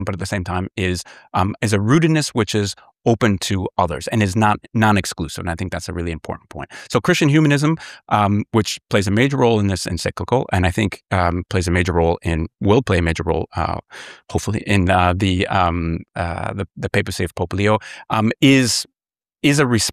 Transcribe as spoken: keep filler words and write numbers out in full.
but at the same time is um, is a rootedness which is open to others and is not non-exclusive. And I think that's a really important point. So Christian humanism, um, which plays a major role in this encyclical, and I think um, plays a major role in, will play a major role, uh, hopefully, in uh, the, um, uh, the the papacy of Pope Leo, um, is is a response